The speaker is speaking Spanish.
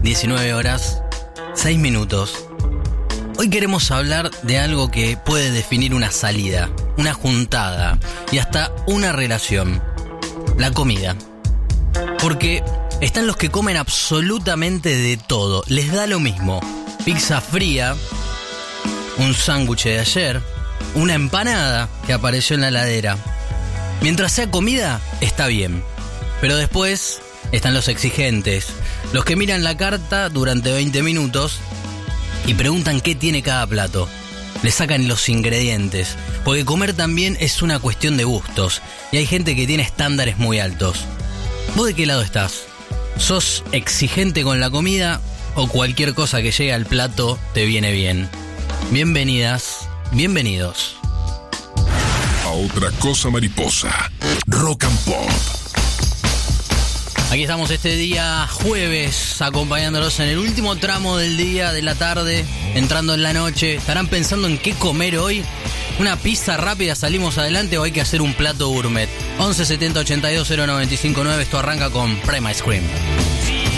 19 horas, 6 minutos. Hoy queremos hablar de algo que puede definir una salida, una juntada y hasta una relación. La comida. Porque están los que comen absolutamente de todo, les da lo mismo. Pizza fría, un sándwich de ayer, una empanada que apareció en la heladera. Mientras sea comida, está bien. Pero después están los exigentes, los que miran la carta durante 20 minutos y preguntan qué tiene cada plato. Le sacan los ingredientes, porque comer también es una cuestión de gustos, y hay gente que tiene estándares muy altos. ¿Vos de qué lado estás? ¿Sos exigente con la comida o cualquier cosa que llegue al plato te viene bien? Bienvenidas, bienvenidos. A otra cosa mariposa. Rock and Pop. Aquí estamos este día jueves, acompañándolos en el último tramo del día, de la tarde, entrando en la noche. ¿Estarán pensando en qué comer hoy? ¿Una pizza rápida, salimos adelante o hay que hacer un plato gourmet? 11 70 82 095 9, esto arranca con Prime Ice Cream.